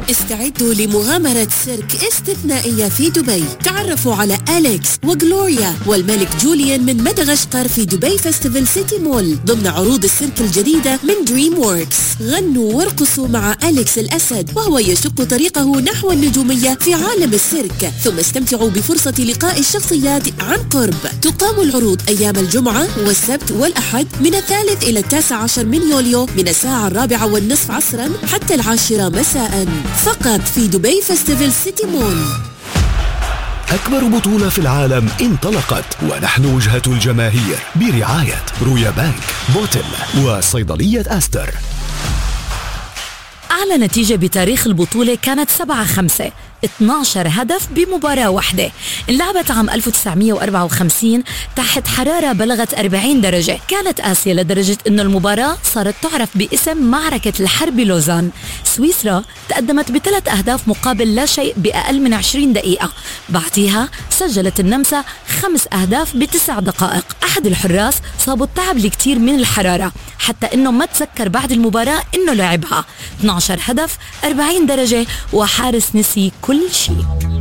استعدوا لمغامرة سيرك استثنائية في دبي. تعرفوا على أليكس وغلوريا والملك جوليان من مدغشقر في دبي فيستيفال سيتي مول ضمن عروض السيرك الجديدة من دريم ووركس. غنوا وارقصوا مع أليكس الأسد وهو يشق طريقه نحو النجومية في عالم السيرك، ثم استمتعوا بفرصة لقاء الشخصيات عن قرب. تقام العروض أيام الجمعة والسبت والأحد من 3 إلى 19 من يوليو من الساعة 4:30 عصرا حتى 10 مساء، فقط في دبي فيستيفال سيتي مول. أكبر بطولة في العالم انطلقت، ونحن وجهة الجماهير برعاية رويا بانك، بوتل وصيدلية أستر. أعلى نتيجة بتاريخ البطولة كانت 7-5، 12 هدف بمباراة واحدة. انلعبت عام 1954 تحت حرارة بلغت 40 درجة. كانت آسيا لدرجة أن المباراة صارت تعرف باسم معركة الحرب لوزان. سويسرا تقدمت ب3 أهداف مقابل لا شيء بأقل من 20 دقيقة. بعدها سجلت النمسا 5 أهداف ب9 دقائق. أحد الحراس صابوا التعب لكتير من الحرارة حتى أنه ما تذكر بعد المباراة أنه لعبها. 12 هدف، 40 درجة، وحارس نسي كل شيء.